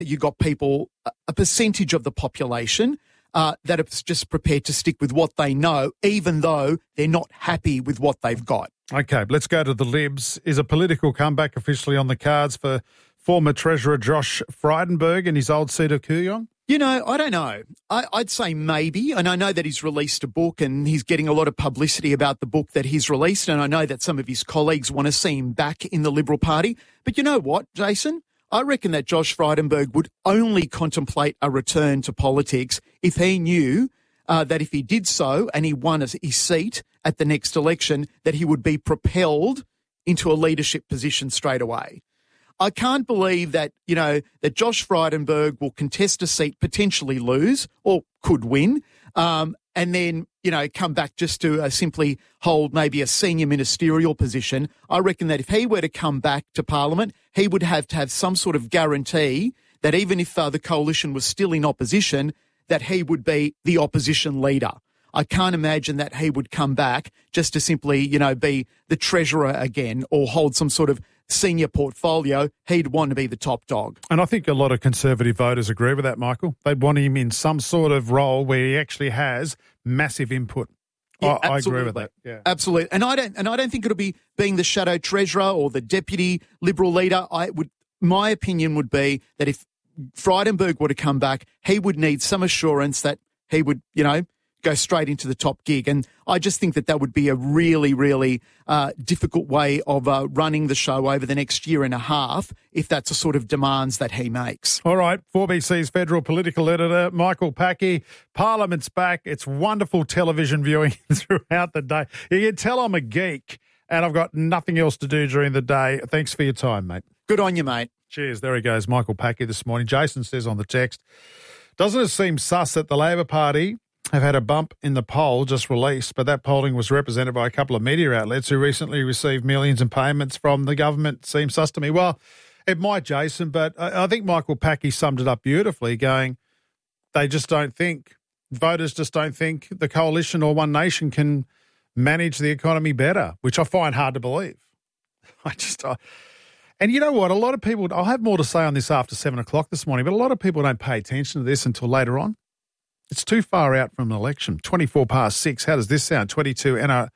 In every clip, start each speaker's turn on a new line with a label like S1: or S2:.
S1: You got people, a percentage of the population that are just prepared to stick with what they know, even though they're not happy with what they've got.
S2: Okay, let's go to the Libs. Is a political comeback officially on the cards for former Treasurer Josh Frydenberg in his old seat of Kooyong?
S1: You know, I don't know. I'd say maybe, and I know that he's released a book and he's getting a lot of publicity about the book that he's released, and I know that some of his colleagues want to see him back in the Liberal Party. But you know what, Jason? I reckon that Josh Frydenberg would only contemplate a return to politics if he knew that if he did so and he won his seat at the next election, that he would be propelled into a leadership position straight away. I can't believe that, you know, that Josh Frydenberg will contest a seat, potentially lose or could win, and then, you know, come back just to simply hold maybe a senior ministerial position. I reckon that if he were to come back to Parliament, he would have to have some sort of guarantee that even if the coalition was still in opposition, that he would be the opposition leader. I can't imagine that he would come back just to simply, you know, be the treasurer again or hold some sort of senior portfolio. He'd want to be the top dog.
S2: And I think a lot of Conservative voters agree with that, Michael. They'd want him in some sort of role where he actually has massive input. Yeah, I agree with that. Yeah.
S1: Absolutely. And I don't think it'll be being the shadow treasurer or the deputy Liberal leader. My opinion would be that if Frydenberg were to come back, he would need some assurance that he would, you know, go straight into the top gig. And I just think that would be a really, really difficult way of running the show over the next year and a half if that's the sort of demands that he makes.
S2: All right, 4BC's federal political editor, Michael Packey. Parliament's back. It's wonderful television viewing throughout the day. You can tell I'm a geek and I've got nothing else to do during the day. Thanks for your time, mate.
S1: Good on you, mate.
S2: Cheers. There he goes, Michael Packey this morning. Jason says on the text, doesn't it seem sus that the Labor Party have had a bump in the poll just released, but that polling was represented by a couple of media outlets who recently received millions in payments from the government? Seems sus to me. Well, it might, Jason, but I think Michael Packey summed it up beautifully, going, they just don't think, voters just don't think the coalition or One Nation can manage the economy better, which I find hard to believe. And you know what? A lot of people, I'll have more to say on this after 7 o'clock this morning, but a lot of people don't pay attention to this until later on. It's too far out from an election. 24 past 6. How does this sound? 22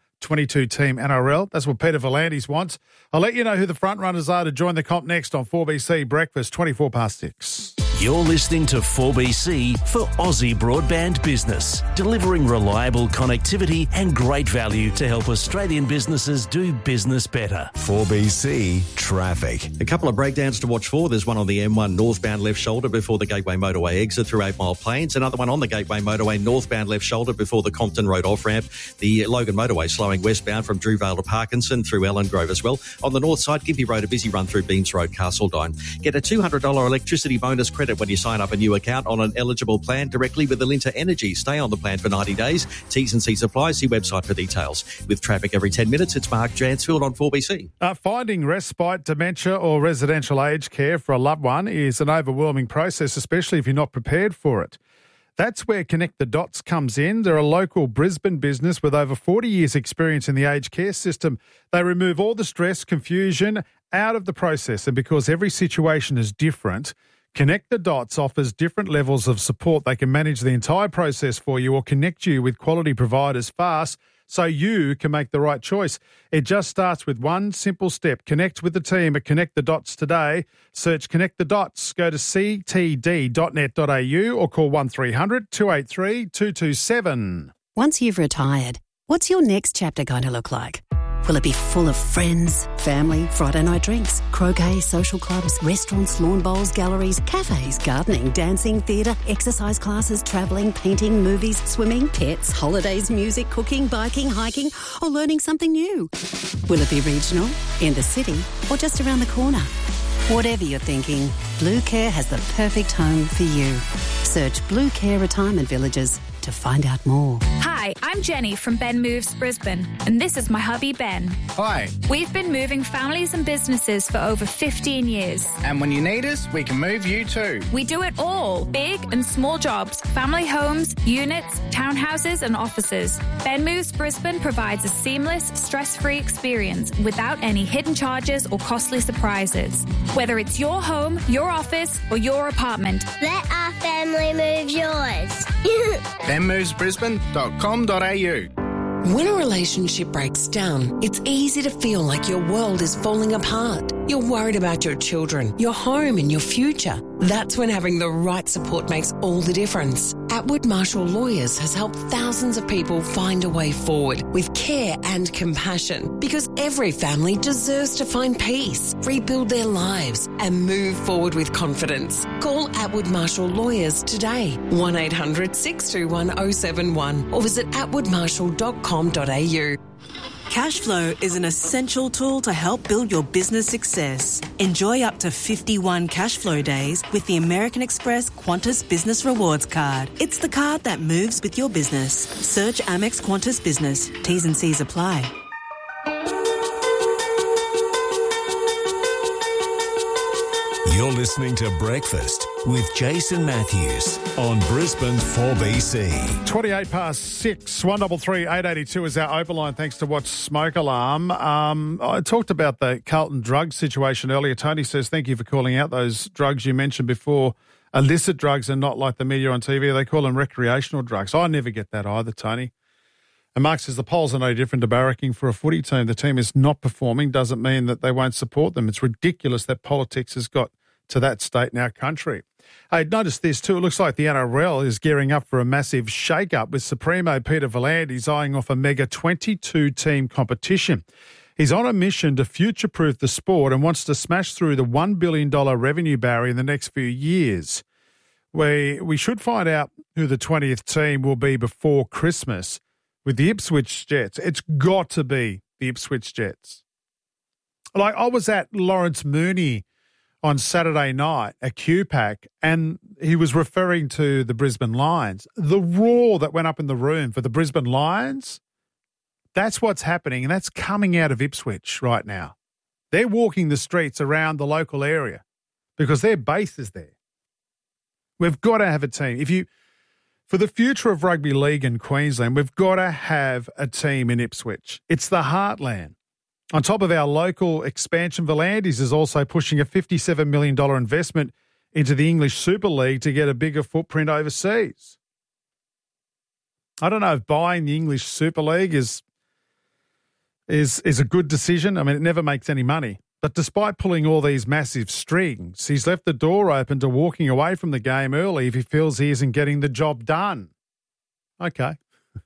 S2: team NRL. That's what Peter V'landys wants. I'll let you know who the front runners are to join the comp next on 4BC Breakfast, 24 past 6.
S3: You're listening to 4BC for Aussie Broadband Business, delivering reliable connectivity and great value to help Australian businesses do business better.
S4: 4BC Traffic.
S5: A couple of breakdowns to watch for. There's one on the M1 northbound left shoulder before the Gateway Motorway exit through 8 Mile Plains. Another one on the Gateway Motorway northbound left shoulder before the Compton Road off-ramp. The Logan Motorway slowing westbound from Drewvale to Parkinson through Ellen Grove as well. On the north side, Gympie Road, a busy run through Beams Road, Castledine. Get a $200 electricity bonus credit when you sign up a new account on an eligible plan directly with Alinta Energy. Stay on the plan for 90 days. T's and C's apply. See website for details. With traffic every 10 minutes, it's Mark Jansfield on 4BC.
S2: Finding respite, dementia or residential aged care for a loved one is an overwhelming process, especially if you're not prepared for it. That's where Connect the Dots comes in. They're a local Brisbane business with over 40 years' experience in the aged care system. They remove all the stress, confusion out of the process, and because every situation is different, Connect the Dots offers different levels of support. They can manage the entire process for you or connect you with quality providers fast so you can make the right choice. It just starts with one simple step. Connect with the team at Connect the Dots today. Search Connect the Dots. Go to ctd.net.au or call 1300 283 227.
S6: Once you've retired, what's your next chapter going to look like? Will it be full of friends, family, Friday night drinks, croquet, social clubs, restaurants, lawn bowls, galleries, cafes, gardening, dancing, theatre, exercise classes, travelling, painting, movies, swimming, pets, holidays, music, cooking, biking, hiking, or learning something new? Will it be regional, in the city, or just around the corner? Whatever you're thinking, Blue Care has the perfect home for you. Search Blue Care Retirement Villages to find out more.
S7: Hi, Hi, I'm Jenny from Ben Moves Brisbane, and this is my hubby Ben.
S8: Hi.
S7: We've been moving families and businesses for over 15 years.
S8: And when you need us, we can move you too.
S7: We do it all, big and small jobs, family homes, units, townhouses and offices. Ben Moves Brisbane provides a seamless, stress-free experience without any hidden charges or costly surprises. Whether it's your home, your office or your apartment.
S9: Let our family move yours.
S8: benmovesbrisbane.com.au.
S10: When a relationship breaks down, it's easy to feel like your world is falling apart. You're worried about your children, your home and your future. That's when having the right support makes all the difference. Atwood Marshall Lawyers has helped thousands of people find a way forward with care and compassion, because every family deserves to find peace, rebuild their lives and move forward with confidence. Call Atwood Marshall Lawyers today, 1800 621 071 or visit atwoodmarshall.com.au.
S11: Cashflow is an essential tool to help build your business success. Enjoy up to 51 Cashflow days with the American Express Qantas Business Rewards Card. It's the card that moves with your business. Search Amex Qantas Business. T's and C's apply.
S4: You're listening to Breakfast with Jason Matthews on Brisbane 4BC.
S2: 28 past 6, 133 882 is our open line, thanks to Watch Smoke Alarm. I talked about the Carlton drug situation earlier. Tony says, thank you for calling out those drugs you mentioned before. Illicit drugs are not like the media on TV. They call them recreational drugs. I never get that either, Tony. And Mark says the polls are no different to barracking for a footy team. The team is not performing, doesn't mean that they won't support them. It's ridiculous that politics has got to that state in our country. Hey, notice this too. It looks like the NRL is gearing up for a massive shake-up with Supremo Peter V'landys eyeing off a mega 22-team competition. He's on a mission to future-proof the sport and wants to smash through the $1 billion revenue barrier in the next few years. We should find out who the 20th team will be before Christmas with the Ipswich Jets. It's got to be the Ipswich Jets. Like, I was at Lawrence Mooney on Saturday night at QPAC, and he was referring to the Brisbane Lions. The roar that went up in the room for the Brisbane Lions, that's what's happening, and that's coming out of Ipswich right now. They're walking the streets around the local area because their base is there. We've got to have a team. For the future of rugby league in Queensland, we've got to have a team in Ipswich. It's the heartland. On top of our local expansion, V'landys is also pushing a $57 million investment into the English Super League to get a bigger footprint overseas. I don't know if buying the English Super League is a good decision. I mean, it never makes any money. But despite pulling all these massive strings, he's left the door open to walking away from the game early if he feels he isn't getting the job done. Okay.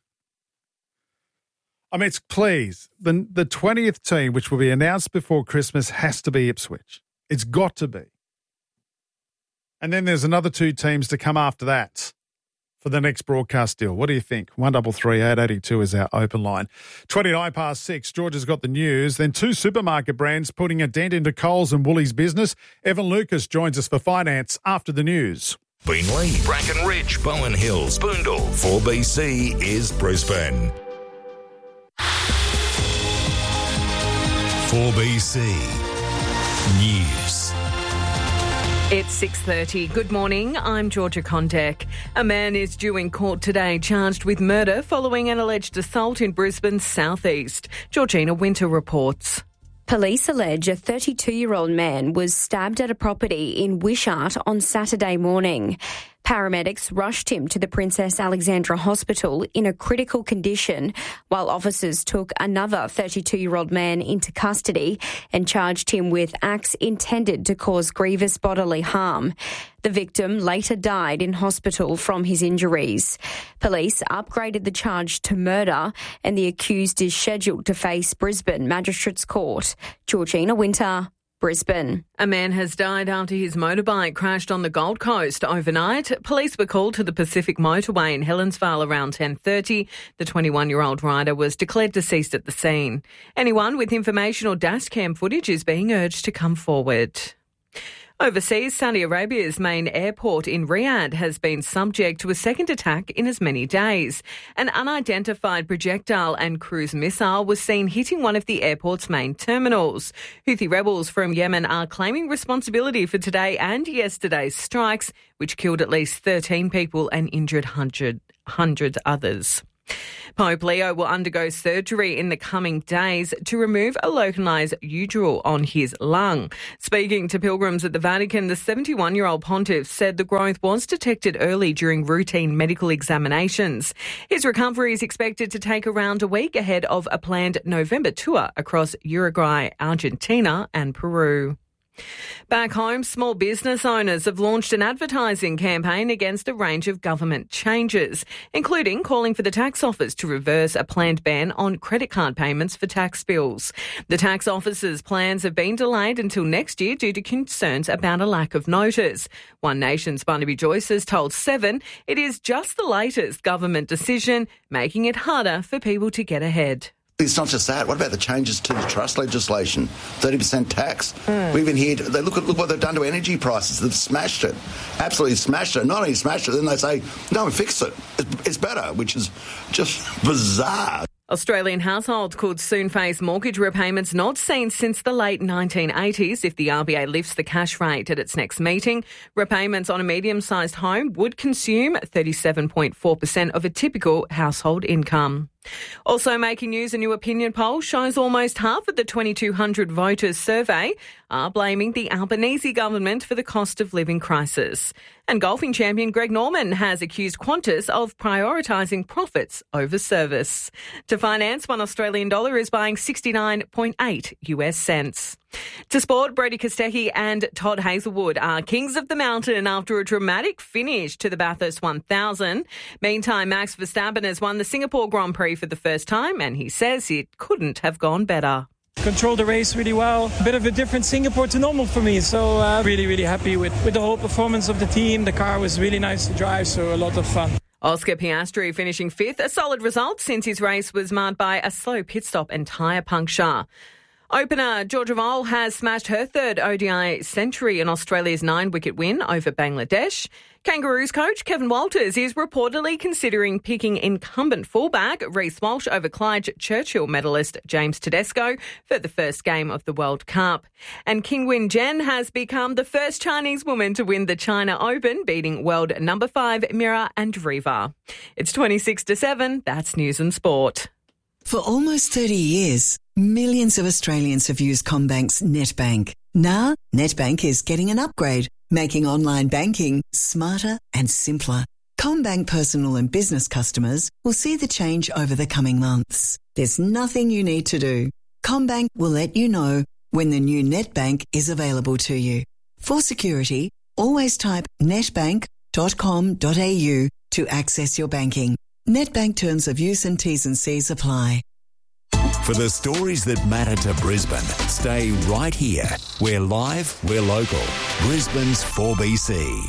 S2: I mean, the 20th team, which will be announced before Christmas, has to be Ipswich. It's got to be. And then there's another two teams to come after that for the next broadcast deal. What do you think? 133 882 is our open line. 29 past 6, George has got the news. Then two supermarket brands putting a dent into Coles and Woolies business. Evan Lucas joins us for finance after the news.
S4: Beenleigh, Brackenridge, Bowen Hills, Boondall. 4BC is Brisbane. 4BC News.
S12: It's 6:30. Good morning. I'm Georgia Condek. A man is due in court today charged with murder following an alleged assault in Brisbane's southeast. Georgina Winter reports.
S13: Police allege a 32-year-old man was stabbed at a property in Wishart on Saturday morning. Paramedics rushed him to the Princess Alexandra Hospital in a critical condition, while officers took another 32-year-old man into custody and charged him with acts intended to cause grievous bodily harm. The victim later died in hospital from his injuries. Police upgraded the charge to murder, and the accused is scheduled to face Brisbane Magistrates Court. Georgina Winter, Brisbane.
S12: A man has died after his motorbike crashed on the Gold Coast overnight. Police were called to the Pacific Motorway in Helensvale around 10:30. The 21-year-old rider was declared deceased at the scene. Anyone with information or dash cam footage is being urged to come forward. Overseas, Saudi Arabia's main airport in Riyadh has been subject to a second attack in as many days. An unidentified projectile and cruise missile was seen hitting one of the airport's main terminals. Houthi rebels from Yemen are claiming responsibility for today and yesterday's strikes, which killed at least 13 people and injured hundreds others. Pope Leo will undergo surgery in the coming days to remove a localised udral on his lung. Speaking to pilgrims at the Vatican, the 71-year-old pontiff said the growth was detected early during routine medical examinations. His recovery is expected to take around a week ahead of a planned November tour across Uruguay, Argentina and Peru. Back home, small business owners have launched an advertising campaign against a range of government changes, including calling for the tax office to reverse a planned ban on credit card payments for tax bills. The tax office's plans have been delayed until next year due to concerns about a lack of notice. One Nation's Barnaby Joyce has told Seven it is just the latest government decision, making it harder for people to get ahead.
S14: It's not just that. What about the changes to the trust legislation? 30% tax. We even hear, they look what they've done to energy prices. They've smashed it. Absolutely smashed it. Not only smashed it, then they say, no, we fixed it. It's better, which is just bizarre.
S12: Australian households could soon face mortgage repayments not seen since the late 1980s if the RBA lifts the cash rate at its next meeting. Repayments on a medium-sized home would consume 37.4% of a typical household income. Also making news, a new opinion poll shows almost half of the 2,200 voters survey are blaming the Albanese government for the cost of living crisis. And golfing champion Greg Norman has accused Qantas of prioritising profits over service. To finance, $1 Australian dollar is buying 69.8 US cents. To sport, Brody Kostecki and Todd Hazelwood are kings of the mountain after a dramatic finish to the Bathurst 1000. Meantime, Max Verstappen has won the Singapore Grand Prix for the first time, and he says it couldn't have gone better.
S15: Controlled the race really well. A bit of a different Singapore to normal for me, so really happy with the whole performance of the team. The car was really nice to drive, so a lot of fun.
S12: Oscar Piastri finishing fifth, a solid result since his race was marred by a slow pit stop and tyre puncture. Opener Georgia Vole has smashed her third ODI century in Australia's 9-wicket win over Bangladesh. Kangaroos coach Kevin Walters is reportedly considering picking incumbent fullback Reece Walsh over Clyde Churchill medalist James Tedesco for the first game of the World Cup. And Qinwen Zheng has become the first Chinese woman to win the China Open, beating world number 5 Mira Andreeva. It's 26-7. That's News and Sport.
S16: For almost 30 years, millions of Australians have used CommBank's NetBank. Now, NetBank is getting an upgrade, making online banking smarter and simpler. CommBank personal and business customers will see the change over the coming months. There's nothing you need to do. CommBank will let you know when the new NetBank is available to you. For security, always type netbank.com.au to access your banking. NetBank terms of use and T's and C's apply.
S4: For the stories that matter to Brisbane, stay right here. We're live, we're local. Brisbane's 4BC.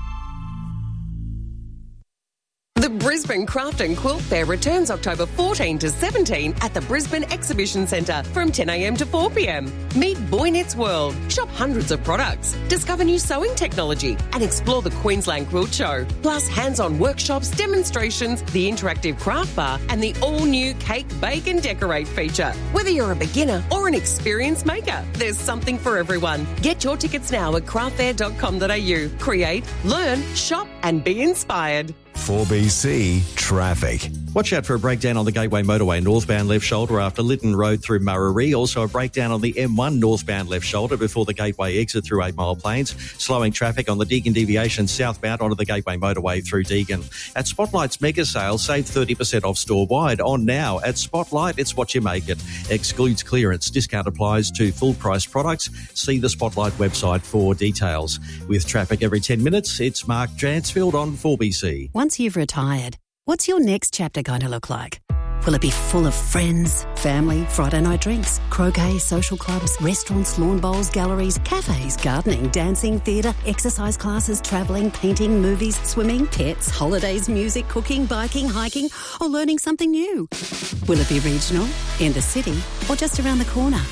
S10: The Brisbane Craft and Quilt Fair returns October 14 to 17 at the Brisbane Exhibition Centre from 10 a.m. to 4 p.m. Meet Boy Knits World, shop hundreds of products, discover new sewing technology and explore the Queensland Quilt Show. Plus hands-on workshops, demonstrations, the interactive craft bar and the all-new Cake, Bake and Decorate feature. Whether you're a beginner or an experienced maker, there's something for everyone. Get your tickets now at craftfair.com.au. Create, learn, shop and be inspired.
S4: 4BC Traffic.
S5: Watch out for a breakdown on the Gateway Motorway northbound left shoulder after Lytton Road through Murray. Also a breakdown on the M1 northbound left shoulder before the Gateway exit through 8 Mile Plains. Slowing traffic on the Deagon deviation southbound onto the Gateway Motorway through Deagon. At Spotlight's mega sale, save 30% off store-wide. On now at Spotlight, it's what you make it. Excludes clearance. Discount applies to full-price products. See the Spotlight website for details. With traffic every 10 minutes, it's Mark Dransfield on 4BC.
S6: Once you've retired, what's your next chapter going to look like? Will it be full of friends, family, Friday night drinks, croquet, social clubs, restaurants, lawn bowls, galleries, cafes, gardening, dancing, theatre, exercise classes, travelling, painting, movies, swimming, pets, holidays, music, cooking, biking, hiking, or learning something new? Will it be regional, in the city, or just around the corner?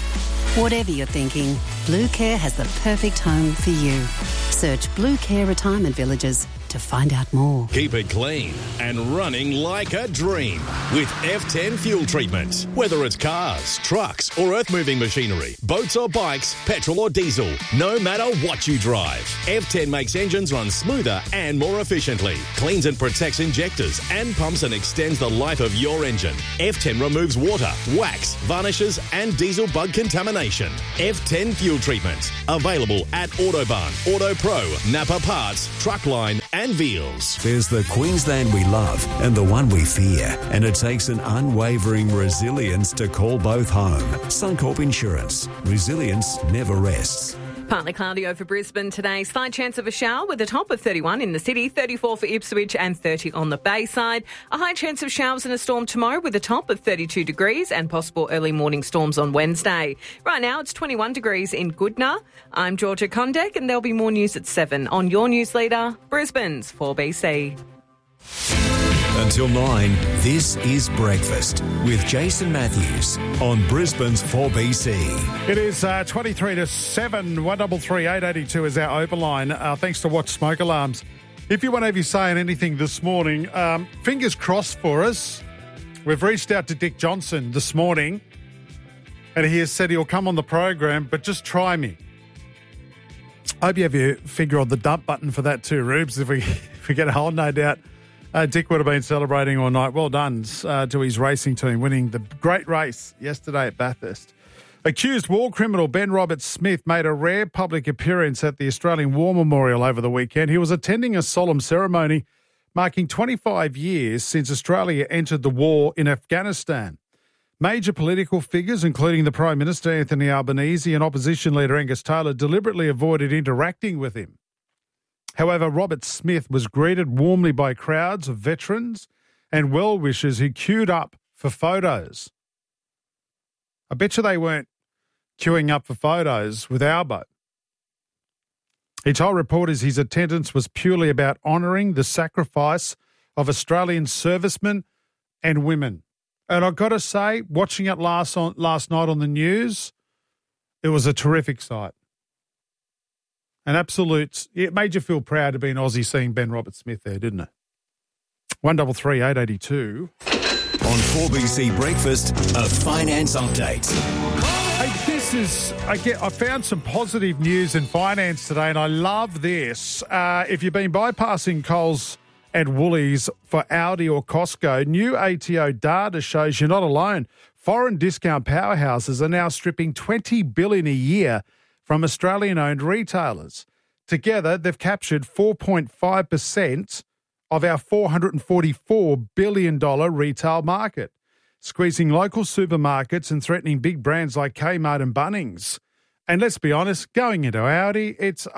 S6: Whatever you're thinking, Blue Care has the perfect home for you. Search Blue Care Retirement Villages to find out more.
S17: Keep it clean and running like a dream with F10 fuel treatment. Whether it's cars, trucks or earth-moving machinery, boats or bikes, petrol or diesel, no matter what you drive, F10 makes engines run smoother and more efficiently, cleans and protects injectors and pumps and extends the life of your engine. F10 removes water, wax, varnishes and diesel bug contamination. F10 fuel treatment. Available at Autobarn, Auto Pro, Napa Parts, Truckline and Veals.
S4: There's the Queensland we love and the one we fear, and it takes an unwavering resilience to call both home. Suncorp Insurance. Resilience never rests.
S12: Partly cloudy over Brisbane today. Slight chance of a shower with a top of 31 in the city, 34 for Ipswich and 30 on the Bayside. A high chance of showers and a storm tomorrow with a top of 32 degrees and possible early morning storms on Wednesday. Right now it's 21 degrees in Goodna. I'm Georgia Condek and there'll be more news at 7 on your news leader, Brisbane's 4BC.
S4: Until 9, this is Breakfast with Jason Matthews on Brisbane's 4BC.
S2: It is 23 to 7, 133 882 is our open line. Thanks to Watch Smoke Alarms. If you want to have you saying anything this morning, fingers crossed for us. We've reached out to Dick Johnson this morning and he has said he'll come on the program, but just try me. I hope you have your finger on the dump button for that too, Rubes. If we get a hold, no doubt. Dick would have been celebrating all night. Well done to his racing team, winning the great race yesterday at Bathurst. Accused war criminal Ben Robert Smith made a rare public appearance at the Australian War Memorial over the weekend. He was attending a solemn ceremony marking 25 years since Australia entered the war in Afghanistan. Major political figures, including the Prime Minister Anthony Albanese and opposition leader Angus Taylor, deliberately avoided interacting with him. However, Robert Smith was greeted warmly by crowds of veterans and well-wishers who queued up for photos. I bet you they weren't queuing up for photos with Albo. He told reporters his attendance was purely about honouring the sacrifice of Australian servicemen and women. And I've got to say, watching it last night on the news, it was a terrific sight. An absolute, it made you feel proud to be an Aussie seeing Ben Robert Smith there, didn't it? 133 882.
S4: On 4BC Breakfast, a finance update.
S2: Hey, I found some positive news in finance today, and I love this. If you've been bypassing Coles and Woolies for Aldi or Costco, new ATO data shows you're not alone. Foreign discount powerhouses are now stripping $20 billion a year from Australian-owned retailers. Together, they've captured 4.5% of our $444 billion retail market, squeezing local supermarkets and threatening big brands like Kmart and Bunnings. And let's be honest, going into Aldi,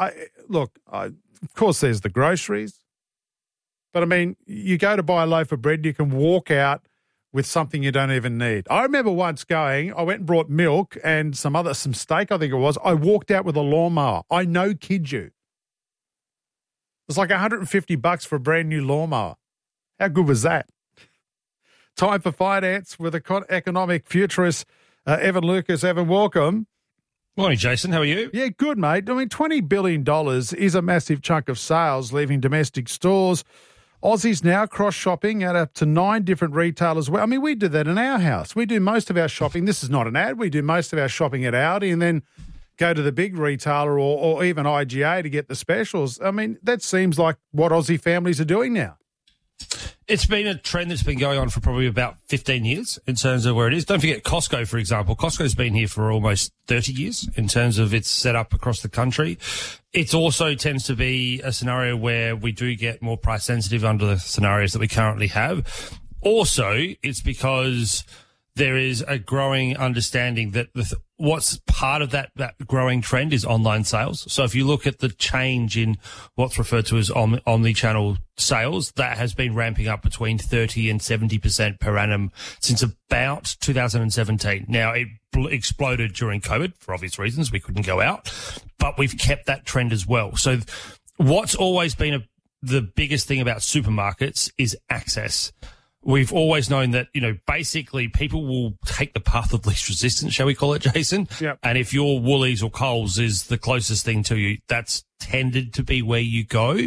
S2: of course there's the groceries, but I mean, you go to buy a loaf of bread, you can walk out with something you don't even need. I remember once I went and brought milk and some steak, I think it was. I walked out with a lawnmower. I no kid you. It's like $150 for a brand new lawnmower. How good was that? Time for finance with economic futurist Evan Lucas. Evan, welcome.
S18: Morning, Jason. How are you?
S2: Yeah, good, mate. I mean, $20 billion is a massive chunk of sales leaving domestic stores. Aussies now cross-shopping at up to 9 different retailers. I mean, we do that in our house. We do most of our shopping. This is not an ad. We do most of our shopping at Aldi and then go to the big retailer or even IGA to get the specials. I mean, that seems like what Aussie families are doing now.
S18: It's been a trend that's been going on for probably about 15 years in terms of where it is. Don't forget Costco, for example. Costco's been here for almost 30 years in terms of its setup across the country. It also tends to be a scenario where we do get more price sensitive under the scenarios that we currently have. Also, it's because there is a growing understanding that what's part of that growing trend is online sales. So if you look at the change in what's referred to as omni-channel sales, that has been ramping up between 30 and 70% per annum since about 2017. Now, it exploded during COVID for obvious reasons. We couldn't go out, but we've kept that trend as well. So what's always been the biggest thing about supermarkets is access. we've always known that, basically people will take the path of least resistance, shall we call it, Jason?
S2: Yep.
S18: And if your Woolies or Coles is the closest thing to you, that's tended to be where you go.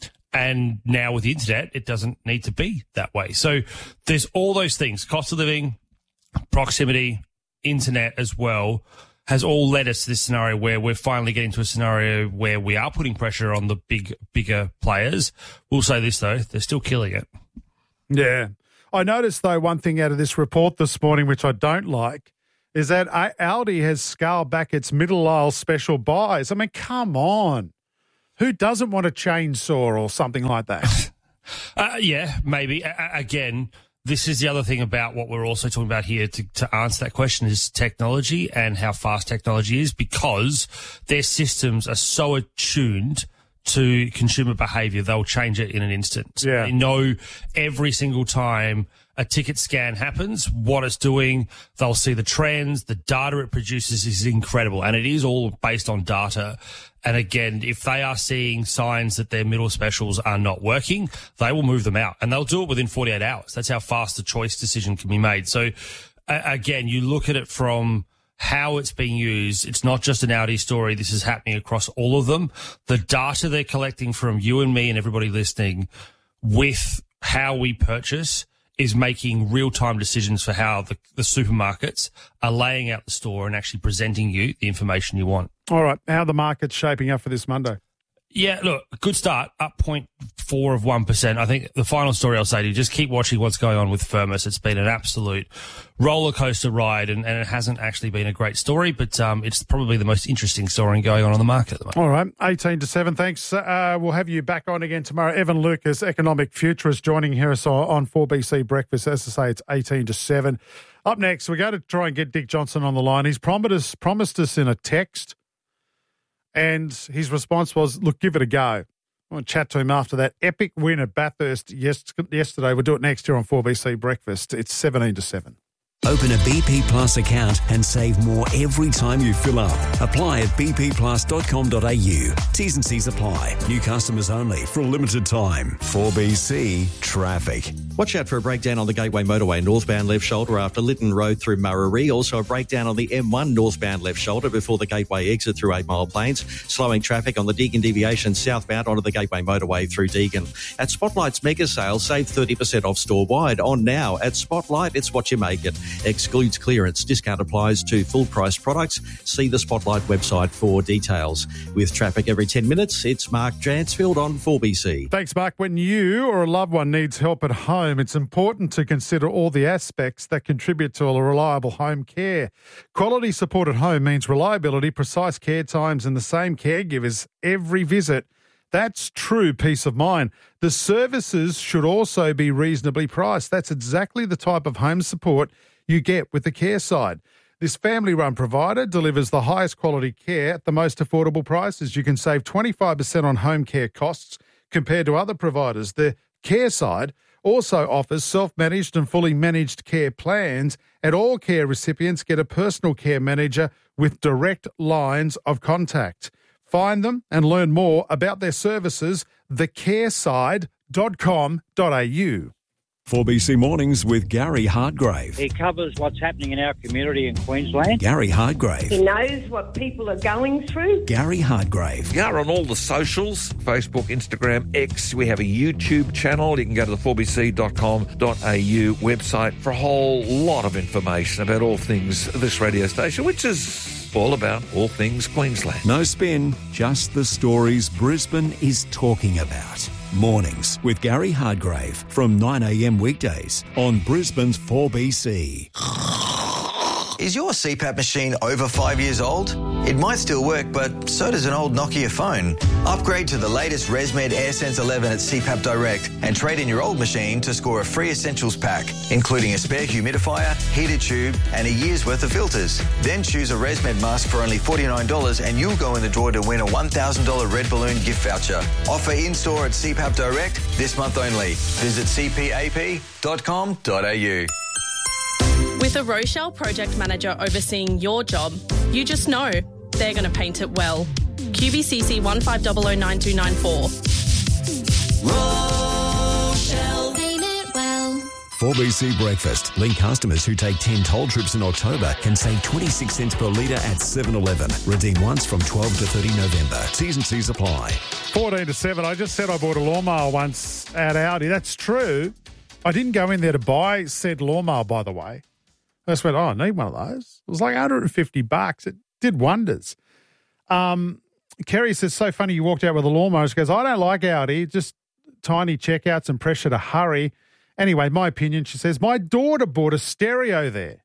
S18: And now with the internet, it doesn't need to be that way. So there's all those things, cost of living, proximity, internet as well, has all led us to this scenario where we're finally getting to a scenario where we are putting pressure on the bigger players. We'll say this, though, they're still killing it.
S2: Yeah. I noticed, though, one thing out of this report this morning, which I don't like, is that Aldi has scaled back its middle aisle special buys. I mean, come on. Who doesn't want a chainsaw or something like that?
S18: Yeah, maybe. Again, this is the other thing about what we're also talking about here to answer that question is technology and how fast technology is, because their systems are so attuned to consumer behaviour, they'll change it in an instant.
S2: Yeah.
S18: They know every single time a ticket scan happens, what it's doing. They'll see the trends. The data it produces is incredible, and it is all based on data. And again, if they are seeing signs that their middle specials are not working, they will move them out, and they'll do it within 48 hours. That's how fast the choice decision can be made. So again, you look at it from how it's being used. It's not just an Audi story. This is happening across all of them. The data they're collecting from you and me and everybody listening with how we purchase is making real-time decisions for how the supermarkets are laying out the store and actually presenting you the information you want.
S2: All right. How are the markets shaping up for this Monday?
S18: Yeah, look, good start, up 0.4 of 1%. I think the final story I'll say to you, just keep watching what's going on with Firmus. It's been an absolute roller coaster ride, and it hasn't actually been a great story, but it's probably the most interesting story going on the market at the moment.
S2: All right, 18 to 7. Thanks. We'll have you back on again tomorrow. Evan Lucas, economic futurist, joining us on 4BC Breakfast. As I say, it's 18 to 7. Up next, we're going to try and get Dick Johnson on the line. He's promised us in a text, and his response was, look, give it a go. I want to chat to him after that epic win at Bathurst yesterday. We'll do it next year on 4BC Breakfast. It's 17 to 7.
S4: Open a BP Plus account and save more every time you fill up. Apply at bpplus.com.au. T's and C's apply. New customers only for a limited time. 4BC Traffic.
S5: Watch out for a breakdown on the Gateway Motorway northbound left shoulder after Lytton Road through Murray. Also a breakdown on the M1 northbound left shoulder before the Gateway exit through 8 Mile Plains. Slowing traffic on the Deagon deviation southbound onto the Gateway Motorway through Deagon. At Spotlight's mega sale, save 30% off store-wide. On now at Spotlight, it's what you make it. Excludes clearance. Discount applies to full-price products. See the Spotlight website for details. With traffic every 10 minutes, it's Mark Dransfield on 4BC.
S2: Thanks, Mark. When you or a loved one needs help at home, it's important to consider all the aspects that contribute to a reliable home care. Quality support at home means reliability, precise care times, and the same caregivers every visit. That's true peace of mind. The services should also be reasonably priced. That's exactly the type of home support you get with the Care Side. This family-run provider delivers the highest quality care at the most affordable prices. You can save 25% on home care costs compared to other providers. The Care Side also offers self-managed and fully managed care plans, and all care recipients get a personal care manager with direct lines of contact. Find them and learn more about their services, thecareside.com.au.
S4: 4BC Mornings with Gary Hardgrave.
S19: He covers what's happening in our community in Queensland.
S4: Gary Hardgrave.
S20: He knows what people are going through.
S4: Gary Hardgrave.
S21: We are on all the socials, Facebook, Instagram, X. We have a YouTube channel. You can go to the 4bc.com.au website for a whole lot of information about all things this radio station, which is all about all things Queensland.
S4: No spin, just the stories Brisbane is talking about. Mornings with Gary Hardgrave from 9 a.m. weekdays on Brisbane's 4BC.
S22: Is your CPAP machine over 5 years old? It might still work, but so does an old Nokia phone. Upgrade to the latest ResMed AirSense 11 at CPAP Direct and trade in your old machine to score a free essentials pack, including a spare humidifier, heated tube, and a year's worth of filters. Then choose a ResMed mask for only $49 and you'll go in the draw to win a $1,000 Red Balloon gift voucher. Offer in-store at CPAP Direct this month only. Visit cpap.com.au.
S23: With a Rochelle project manager overseeing your job, you just know they're going to paint it well. QBCC 15009294.
S4: Rochelle. Paint it well. 4BC Breakfast. Link customers who take 10 toll trips in October can save 26 cents per litre at 7-Eleven. Redeem once from 12 to 30 November. T's and C's apply.
S2: 14 to 7. I just said I bought a lawnmower once at Audi. That's true. I didn't go in there to buy said lawnmower, by the way. I just went, I need one of those. It was like $150. It did wonders. Kerry says, so funny you walked out with a lawnmower. She goes, I don't like Audi, just tiny checkouts and pressure to hurry. Anyway, my opinion, she says, my daughter bought a stereo there.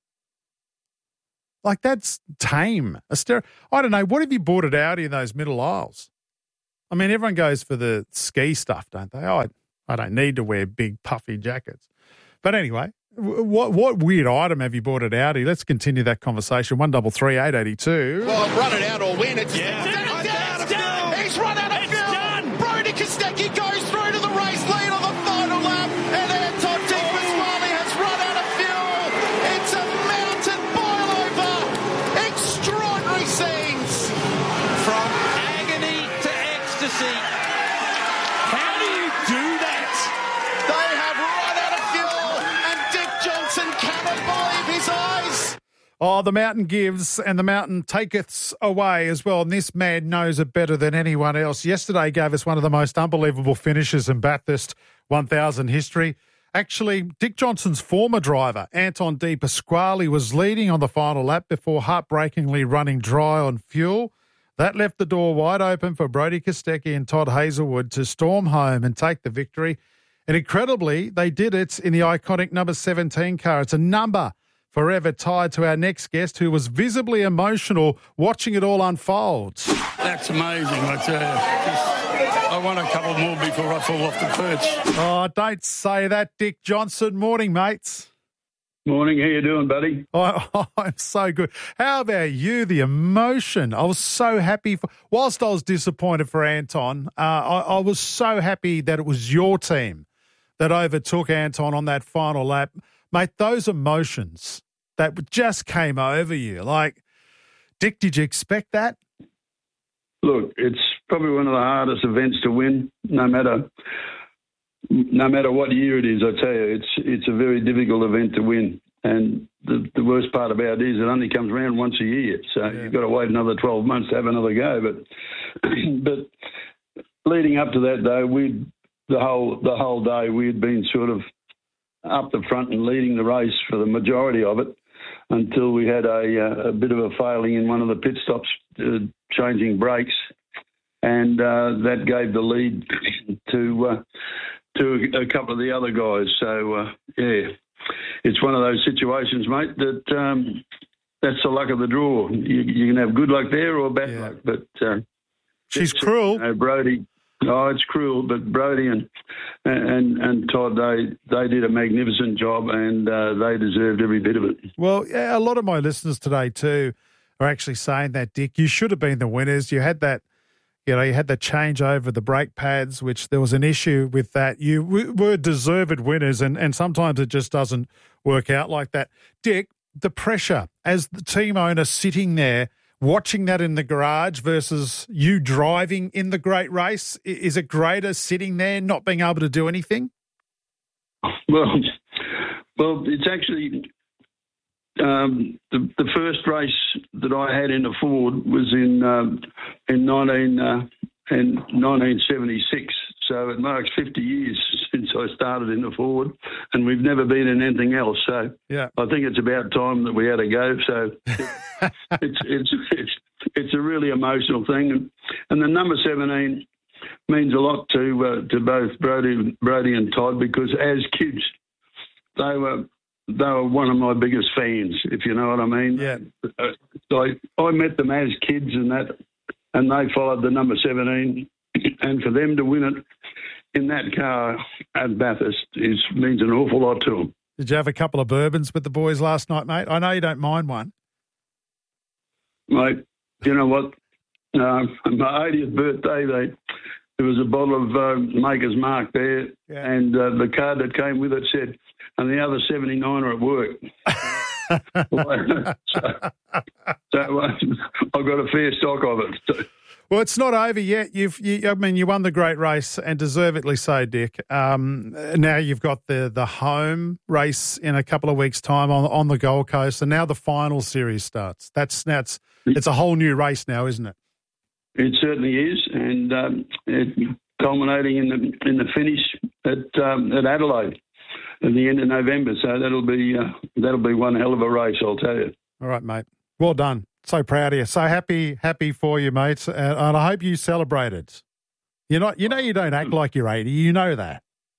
S2: Like, that's tame. A stereo. I don't know. What have you bought at Audi in those middle aisles? I mean, everyone goes for the ski stuff, don't they? Oh, I don't need to wear big puffy jackets. But anyway, what weird item have you bought at Audi? Let's continue that conversation. 133 882.
S1: Well, run it out or win. It's done. He's run out of fuel. Brody Kostecki goes through to the race lead on the final lap, and Anton De Pasquale has run out of fuel. It's a mountain boil-over. Extraordinary scenes. From agony to ecstasy. How do you do that? They have run out of fuel, and Dick Johnson cannot believe his eyes.
S2: Oh, the mountain gives and the mountain taketh away as well. And this man knows it better than anyone else. Yesterday gave us one of the most unbelievable finishes in Bathurst 1000 history. Actually, Dick Johnson's former driver, Anton De Pasquale, was leading on the final lap before heartbreakingly running dry on fuel. That left the door wide open for Brody Kostecki and Todd Hazelwood to storm home and take the victory. And incredibly, they did it in the iconic number 17 car. It's a number forever tied to our next guest, who was visibly emotional watching it all unfold.
S3: That's amazing, I tell you. I want a couple more before I fall off the perch.
S2: Oh, don't say that, Dick Johnson. Morning, mates.
S3: Morning, how you doing, buddy?
S2: I'm so good. How about you, the emotion? I was so happy. Whilst I was disappointed for Anton, I was so happy that it was your team that overtook Anton on that final lap. Mate, those emotions that just came over you. Like, Dick, did you expect that?
S3: Look, it's probably one of the hardest events to win, no matter what year it is. I tell you, it's a very difficult event to win. And the worst part about it is it only comes around once a year. So you've got to wait another 12 months to have another go. But leading up to that, though, the whole day we had been sort of up the front and leading the race for the majority of it until we had a bit of a failing in one of the pit stops, changing brakes, and that gave the lead to a couple of the other guys. So, it's one of those situations, mate, that's the luck of the draw. You can have good luck there or bad luck. But
S2: she's cruel.
S3: Brody. Oh, it's cruel, but Brody and Todd, they did a magnificent job, and they deserved every bit of it.
S2: Well, a lot of my listeners today too are actually saying that, Dick, you should have been the winners. You had that, you had the change over the brake pads, which there was an issue with that. You were deserved winners, and sometimes it just doesn't work out like that. Dick, the pressure as the team owner sitting there, watching that in the garage versus you driving in the great race, is it greater sitting there not being able to do anything?
S3: Well, it's actually the first race that I had in the Ford was in 1976. So it marks 50 years since I started in the Ford, and we've never been in anything else. So I think it's about time that we had a go. So it's a really emotional thing, and the number 17 means a lot to both Brody and Todd, because as kids they were one of my biggest fans, if you know what I mean.
S2: Yeah.
S3: I met them as kids and they followed the number 17. And for them to win it in that car at Bathurst means an awful lot to them.
S2: Did you have a couple of bourbons with the boys last night, mate? I know you don't mind one.
S3: Mate, you know what? My 80th birthday, there was a bottle of Maker's Mark there, and the card that came with it said, and the other 79 are at work. so I got a fair stock of it.
S2: Well, it's not over yet. You won the great race, and deservedly so, Dick. Now you've got the home race in a couple of weeks' time on the Gold Coast, and now the final series starts. It's a whole new race now, isn't it?
S3: It certainly is, and culminating in the finish at Adelaide at the end of November. So that'll be one hell of a race, I'll tell you.
S2: All right, mate. Well done. So proud of you. So happy for you, mates. And I hope you celebrated. You don't act like you're 80. You know that.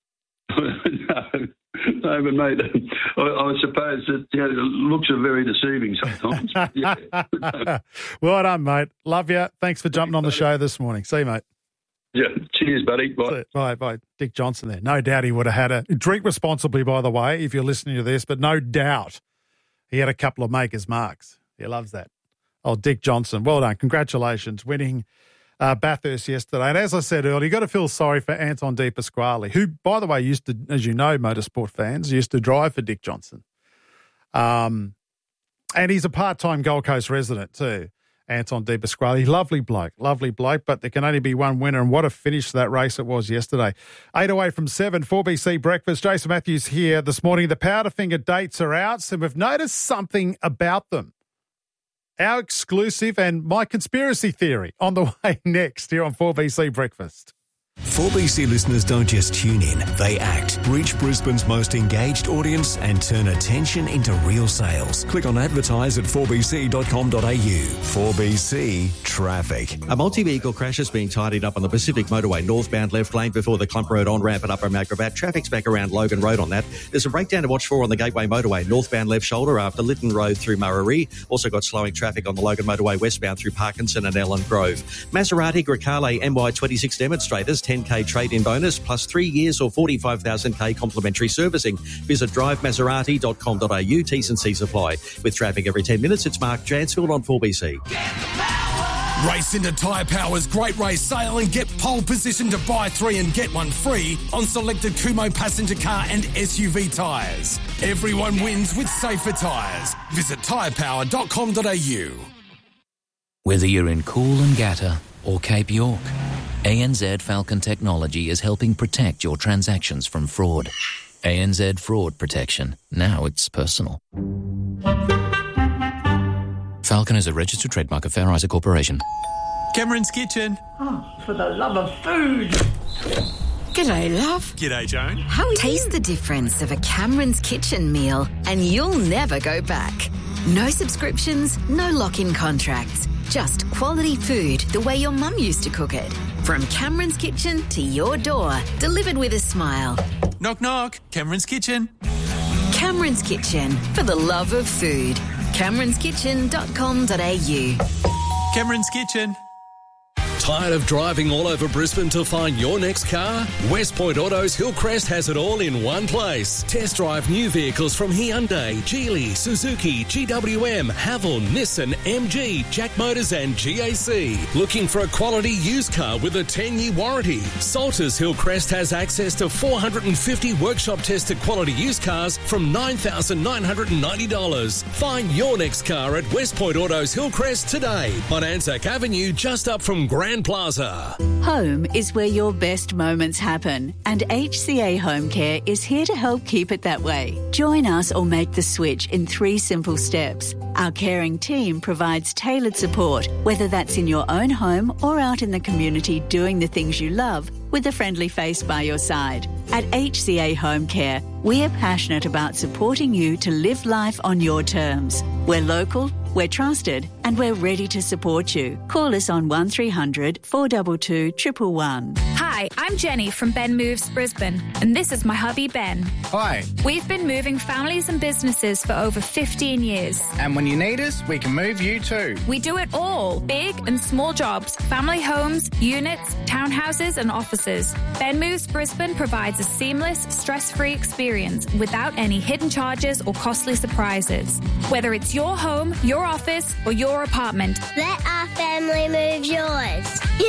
S3: No, but mate, I suppose that looks are very deceiving sometimes. Yeah.
S2: Well done, mate. Love you. Thanks for jumping on the show this morning. See you, mate.
S3: Yeah. Cheers, buddy. Bye.
S2: Bye. Dick Johnson there. No doubt he would have had drink responsibly, by the way, if you're listening to this, but no doubt he had a couple of Maker's Marks. He loves that. Oh, Dick Johnson. Well done. Congratulations. Winning Bathurst yesterday. And as I said earlier, you've got to feel sorry for Anton De Pasquale, who, by the way, used to, as you know, motorsport fans, used to drive for Dick Johnson. And he's a part-time Gold Coast resident too, Anton De Pasquale. Lovely bloke, but there can only be one winner, and what a finish that race it was yesterday. 8 away from 7, 4BC Breakfast. Jason Matthews here this morning. The Powderfinger dates are out, so we've noticed something about them. Our exclusive and my conspiracy theory on the way next here on 4BC Breakfast.
S4: 4BC listeners don't just tune in, they act. Reach Brisbane's most engaged audience and turn attention into real sales. Click on advertise at 4bc.com.au. 4BC Traffic.
S5: A multi-vehicle crash is being tidied up on the Pacific Motorway northbound left lane before the Clump Road on-ramp at Upper Macrobat. Traffic's back around Logan Road on that. There's a breakdown to watch for on the Gateway Motorway northbound left shoulder after Lytton Road through Murray. Also got slowing traffic on the Logan Motorway westbound through Parkinson and Ellen Grove. Maserati Grecale MY26 demonstrators 10k trade-in bonus plus 3 years or 45,000k complimentary servicing. Visit drivemaserati.com.au. T's and C's apply. With traffic every 10 minutes, it's Mark Jansfield on 4BC.
S7: Race into Tyre Power's Great Race Sale and get pole position to buy 3 and get 1 free on selected Kumho passenger car and SUV tyres. Everyone wins with safer tyres. Visit tyrepower.com.au.
S8: Whether you're in Coolangatta or Cape York, ANZ Falcon Technology is helping protect your transactions from fraud. ANZ Fraud Protection. Now it's personal. Falcon is a registered trademark of Fair Isaac Corporation.
S9: Cameron's Kitchen.
S20: Oh, for the love of food.
S24: G'day, love.
S9: G'day, Joan.
S24: Taste the difference of a Cameron's Kitchen meal and you'll never go back. No subscriptions, no lock-in contracts. Just quality food the way your mum used to cook it. From Cameron's Kitchen to your door, delivered with a smile.
S9: Knock, knock. Cameron's Kitchen.
S24: Cameron's Kitchen, for the love of food. CameronsKitchen.com.au.
S9: Cameron's Kitchen.
S17: Tired of driving all over Brisbane to find your next car? West Point Autos Hillcrest has it all in one place. Test drive new vehicles from Hyundai, Geely, Suzuki, GWM, Haval, Nissan, MG, Jack Motors and GAC. Looking for a quality used car with a 10-year warranty? Salters Hillcrest has access to 450 workshop tested quality used cars from $9,990. Find your next car at West Point Autos Hillcrest today on Anzac Avenue, just up from Grand Plaza.
S25: Home is where your best moments happen, and HCA Home Care is here to help keep it that way. Join us or make the switch in 3 simple steps. Our caring team provides tailored support, whether that's in your own home or out in the community doing the things you love, with a friendly face by your side. At HCA Home Care, we're passionate about supporting you to live life on your terms. We're local, we're trusted, and we're ready to support you. Call us on 1300 422 111.
S26: Hi, I'm Jenny from Ben Moves Brisbane, and this is my hubby Ben.
S27: Hi.
S26: We've been moving families and businesses for over 15 years.
S27: And when you need us, we can move you too.
S26: We do it all, big and small jobs, family homes, units, townhouses and offices. Ben Moves Brisbane provides a seamless, stress-free experience without any hidden charges or costly surprises. Whether it's your home, your office or your apartment.
S28: Let our family move yours.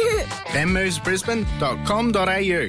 S27: benmovesbrisbane.com.au.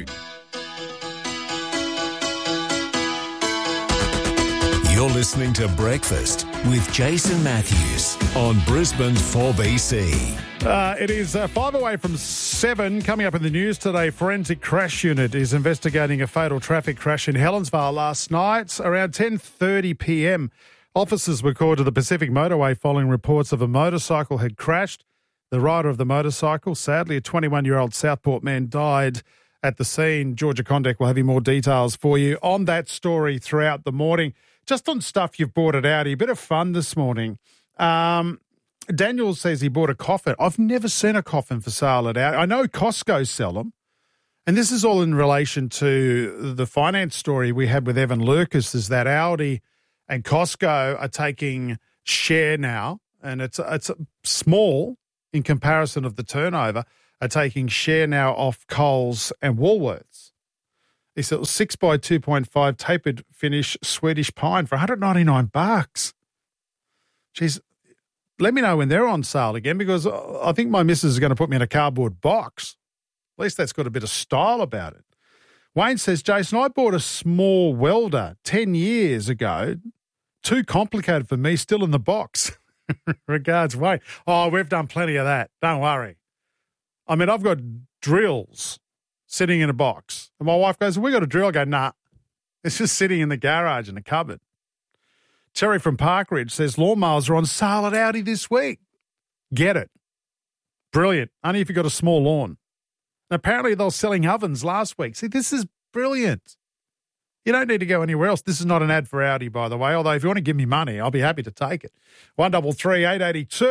S4: You're listening to Breakfast with Jason Matthews on Brisbane's 4BC.
S2: It is 5 away from 7. Coming up in the news today, Forensic Crash Unit is investigating a fatal traffic crash in Helensvale last night. Around 10:30 p.m, officers were called to the Pacific Motorway following reports of a motorcycle had crashed. The rider of the motorcycle, sadly a 21-year-old Southport man, died at the scene. Georgia Condek will have more details for you on that story throughout the morning. Just on stuff you've bought at Audi, a bit of fun this morning. Daniel says he bought a coffin. I've never seen a coffin for sale at Audi. I know Costco sell them. And this is all in relation to the finance story we had with Evan Lucas, is that Audi and Costco are taking share now, and it's small in comparison of the turnover, are taking share now off Coles and Woolworths. He said it was 6 by 2.5 tapered finish Swedish pine for $199. Jeez. Let me know when they're on sale again, because I think my missus is going to put me in a cardboard box. At least that's got a bit of style about it. Wayne says, Jason, I bought a small welder 10 years ago. Too complicated for me, still in the box. Regards, Wayne. Oh, we've done plenty of that. Don't worry. I mean, I've got drills sitting in a box. And my wife goes, we got a drill. I go, nah, it's just sitting in the garage in the cupboard. Terry from Parkridge says lawnmowers are on sale at Audi this week. Get it. Brilliant. Only if you've got a small lawn. And apparently they were selling ovens last week. See, this is brilliant. You don't need to go anywhere else. This is not an ad for Audi, by the way, although if you want to give me money, I'll be happy to take it. 133 882.